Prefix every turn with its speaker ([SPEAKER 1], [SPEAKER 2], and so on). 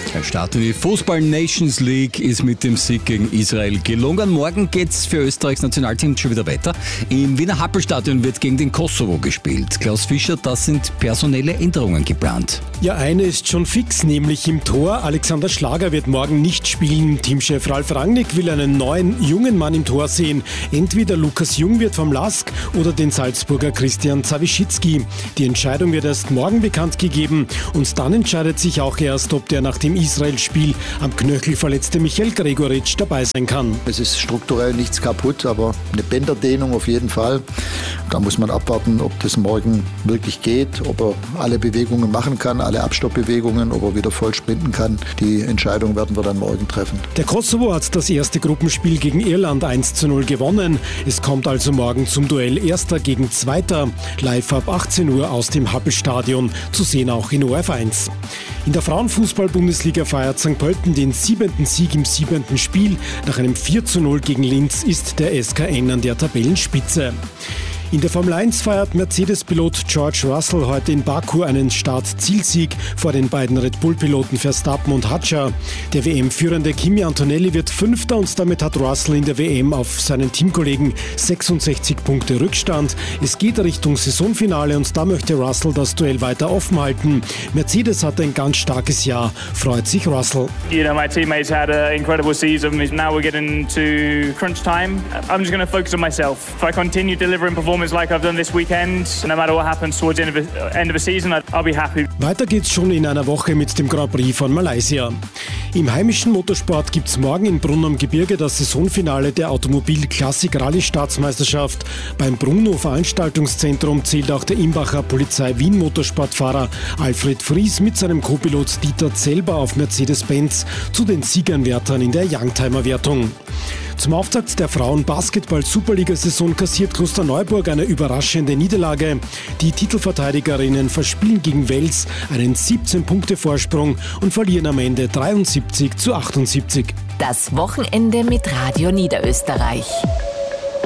[SPEAKER 1] Der Start in die Fußball-Nations League ist mit dem Sieg gegen Israel gelungen. Morgen geht's für Österreichs Nationalteam schon wieder weiter. Im Wiener Happelstadion wird gegen den Kosovo gespielt. Klaus Fischer, da sind personelle Änderungen geplant.
[SPEAKER 2] Ja, eine ist schon fix, nämlich im Tor. Alexander Schlager wird morgen nicht spielen. Teamchef Ralf Rangnick will einen neuen, jungen Mann im Tor sehen. Entweder Lukas Jung wird vom LASK oder den Salzburger Christian Zawischitzki. Die Entscheidung wird erst morgen bekannt gegeben. Und dann entscheidet sich auch erst, ob der nach dem Israel-Spiel am Knöchel verletzte Michael Gregoritsch dabei sein kann.
[SPEAKER 3] Es ist strukturell nichts kaputt, aber eine Bänderdehnung auf jeden Fall. Da muss man abwarten, ob das morgen wirklich geht, ob er alle Bewegungen machen kann, alle Abstoppbewegungen, ob er wieder voll sprinten kann. Die Entscheidung werden wir dann morgen treffen.
[SPEAKER 2] Der Kosovo hat das erste Gruppenspiel gegen Irland 1:0 gewonnen. Es kommt also morgen zum Duell Erster gegen Zweiter. Live ab 18 Uhr aus dem Happelstadion, zu sehen auch in ORF1. In der Frauenfußball-Bundesliga feiert St. Pölten den 7. Sieg im 7. Spiel. Nach einem 4:0 gegen Linz ist der SKN an der Tabellenspitze. In der Formel 1 feiert Mercedes-Pilot George Russell heute in Baku einen Start-Zielsieg vor den beiden Red Bull-Piloten Verstappen und Hadjar. Der WM-führende Kimi Antonelli wird Fünfter und damit hat Russell in der WM auf seinen Teamkollegen 66 Punkte Rückstand. Es geht Richtung Saisonfinale und da möchte Russell das Duell weiter offen halten. Mercedes hat ein ganz starkes Jahr, freut sich Russell.
[SPEAKER 4] You know, my teammates had an incredible season. Now we're getting to crunch time. I'm just going to focus on myself. If I continue delivering performance like I've done this weekend, no matter what happens towards the end of the season, I'll be happy.
[SPEAKER 2] Weiter geht's schon in einer Woche mit dem Grand Prix von Malaysia. Im heimischen Motorsport gibt's morgen in Brunn am Gebirge das Saisonfinale der Automobil-Klassik-Rallye-Staatsmeisterschaft. Beim Bruno-Veranstaltungszentrum zählt auch der Imbacher Polizei-Wien-Motorsportfahrer Alfred Fries mit seinem Co-Pilot Dieter Zellber auf Mercedes-Benz zu den Siegernwärtern in der Youngtimer-Wertung. Zum Auftakt der Frauen-Basketball-Superliga-Saison kassiert Klosterneuburg eine überraschende Niederlage. Die Titelverteidigerinnen verspielen gegen Wels einen 17-Punkte-Vorsprung und verlieren am Ende 73:78.
[SPEAKER 5] Das Wochenende mit Radio Niederösterreich.